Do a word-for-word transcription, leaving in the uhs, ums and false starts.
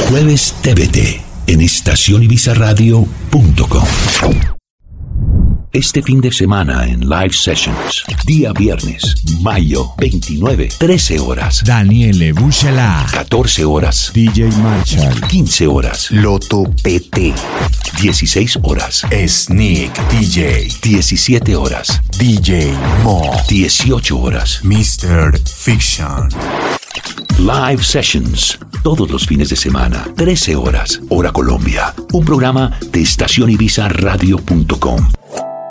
Jueves T V T en estación ibiza radio punto com. Este fin de semana en Live Sessions, día viernes, mayo veintinueve, trece horas. Daniele Buchalá. catorce horas. D J Marshall. quince horas. Loto P T. dieciséis horas. Sneak D J. diecisiete horas. D J Mo. dieciocho horas. mister Fiction. Live Sessions, todos los fines de semana, trece horas, hora Colombia. Un programa de estación ibiza radio punto com.